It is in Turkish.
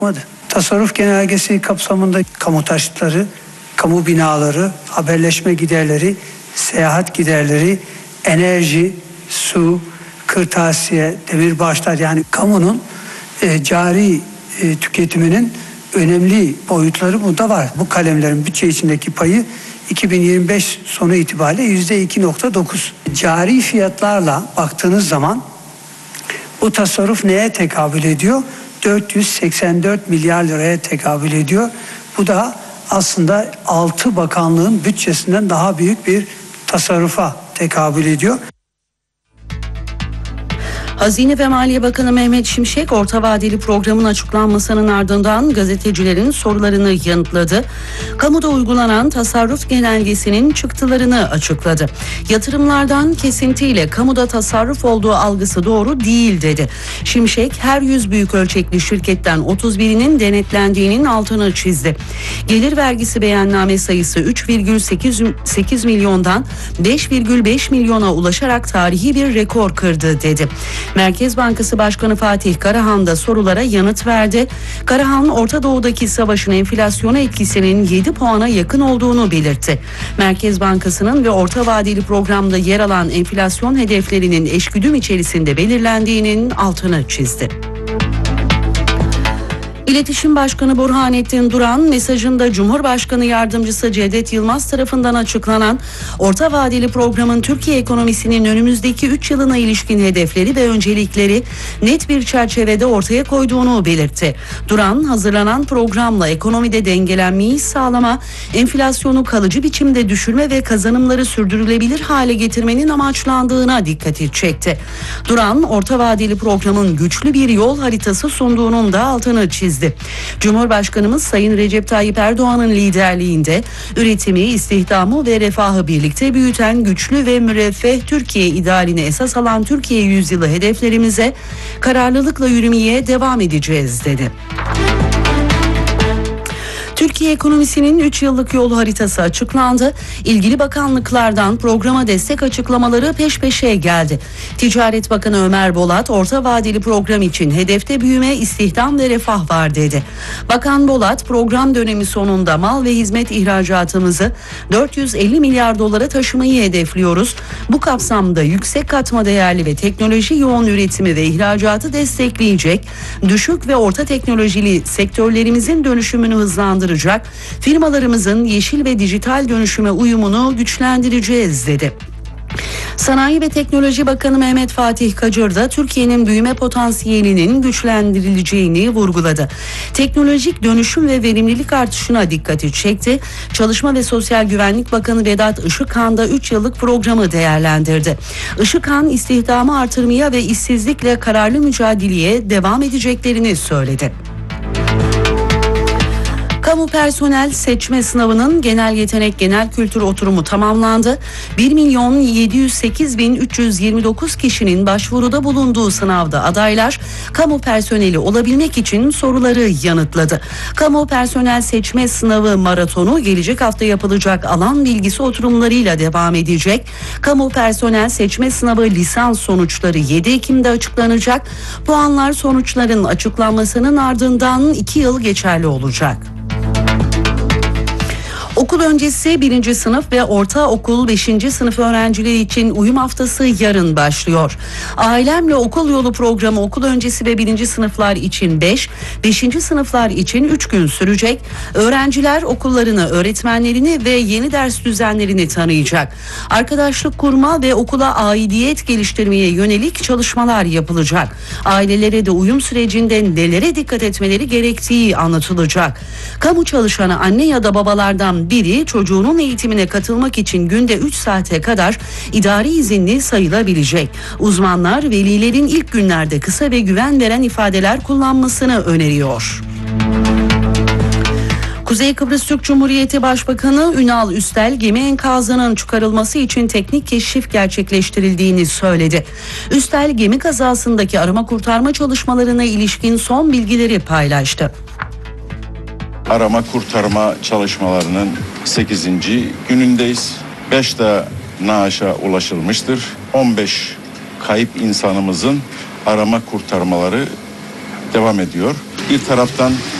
Tasarruf genelgesi kapsamında kamu taşıtları, kamu binaları, haberleşme giderleri, seyahat giderleri, enerji, su, kırtasiye, demirbaşlar, yani kamunun cari tüketiminin önemli boyutları burada var. Bu kalemlerin bütçe içindeki payı 2025 sonu itibariyle %2.9. Cari fiyatlarla baktığınız zaman bu tasarruf neye tekabül ediyor? 484 milyar liraya tekabül ediyor. Bu da aslında 6 bakanlığın bütçesinden daha büyük bir tasarrufa tekabül ediyor. Hazine ve Maliye Bakanı Mehmet Şimşek, orta vadeli programın açıklanmasının ardından gazetecilerin sorularını yanıtladı. Kamuda uygulanan tasarruf genelgesinin çıktılarını açıkladı. Yatırımlardan kesintiyle kamuda tasarruf olduğu algısı doğru değil dedi. Şimşek, her 100 büyük ölçekli şirketten 31'inin denetlendiğinin altını çizdi. Gelir vergisi beyanname sayısı 3,8 milyondan 5,5 milyona ulaşarak tarihi bir rekor kırdı dedi. Merkez Bankası Başkanı Fatih Karahan da sorulara yanıt verdi. Karahan, Orta Doğu'daki savaşın enflasyona etkisinin 7 puana yakın olduğunu belirtti. Merkez Bankası'nın ve orta vadeli programda yer alan enflasyon hedeflerinin eşgüdüm içerisinde belirlendiğinin altını çizdi. İletişim Başkanı Burhanettin Duran, mesajında Cumhurbaşkanı Yardımcısı Cevdet Yılmaz tarafından açıklanan orta vadeli programın Türkiye ekonomisinin önümüzdeki 3 yılına ilişkin hedefleri ve öncelikleri net bir çerçevede ortaya koyduğunu belirtti. Duran, hazırlanan programla ekonomide dengelenmeyi sağlama, enflasyonu kalıcı biçimde düşürme ve kazanımları sürdürülebilir hale getirmenin amaçlandığına dikkati çekti. Duran, orta vadeli programın güçlü bir yol haritası sunduğunun da altını çizdi. Cumhurbaşkanımız Sayın Recep Tayyip Erdoğan'ın liderliğinde üretimi, istihdamı ve refahı birlikte büyüten güçlü ve müreffeh Türkiye idealini esas alan Türkiye yüzyılı hedeflerimize kararlılıkla yürümeye devam edeceğiz dedi. Türkiye ekonomisinin 3 yıllık yol haritası açıklandı. İlgili bakanlıklardan programa destek açıklamaları peş peşe geldi. Ticaret Bakanı Ömer Bolat, orta vadeli program için hedefte büyüme, istihdam ve refah var dedi. Bakan Bolat, program dönemi sonunda mal ve hizmet ihracatımızı 450 milyar dolara taşımayı hedefliyoruz. Bu kapsamda yüksek katma değerli ve teknoloji yoğun üretimi ve ihracatı destekleyecek, düşük ve orta teknolojili sektörlerimizin dönüşümünü hızlandıracak, firmalarımızın yeşil ve dijital dönüşüme uyumunu güçlendireceğiz dedi. Sanayi ve Teknoloji Bakanı Mehmet Fatih Kacır da Türkiye'nin büyüme potansiyelinin güçlendirileceğini vurguladı. Teknolojik dönüşüm ve verimlilik artışına dikkati çekti. Çalışma ve Sosyal Güvenlik Bakanı Vedat Işıkhan da 3 yıllık programı değerlendirdi. Işıkhan, istihdamı artırmaya ve işsizlikle kararlı mücadeleye devam edeceklerini söyledi. Kamu personel seçme sınavının genel yetenek genel kültür oturumu tamamlandı. 1.708.329 kişinin başvuruda bulunduğu sınavda adaylar kamu personeli olabilmek için soruları yanıtladı. Kamu personel seçme sınavı maratonu gelecek hafta yapılacak alan bilgisi oturumlarıyla devam edecek. Kamu personel seçme sınavı lisans sonuçları 7 Ekim'de açıklanacak. Puanlar sonuçların açıklanmasının ardından 2 yıl geçerli olacak. Okul öncesi 1. sınıf ve ortaokul 5. sınıf öğrencileri için uyum haftası yarın başlıyor. Ailemle okul yolu programı okul öncesi ve 1. sınıflar için 5, 5. sınıflar için 3 gün sürecek. Öğrenciler okullarını, öğretmenlerini ve yeni ders düzenlerini tanıyacak. Arkadaşlık kurma ve okula aidiyet geliştirmeye yönelik çalışmalar yapılacak. Ailelere de uyum sürecinde nelere dikkat etmeleri gerektiği anlatılacak. Kamu çalışanı anne ya da babalardan biri çocuğunun eğitimine katılmak için günde 3 saate kadar idari izinli sayılabilecek. Uzmanlar velilerin ilk günlerde kısa ve güven veren ifadeler kullanmasını öneriyor. Kuzey Kıbrıs Türk Cumhuriyeti Başbakanı Ünal Üstel, gemi enkazının çıkarılması için teknik keşif gerçekleştirildiğini söyledi. Üstel, gemi kazasındaki arama kurtarma çalışmalarına ilişkin son bilgileri paylaştı. Arama kurtarma çalışmalarının 8. günündeyiz. 5 de naaşa ulaşılmıştır. 15 kayıp insanımızın arama kurtarmaları devam ediyor. bir taraftan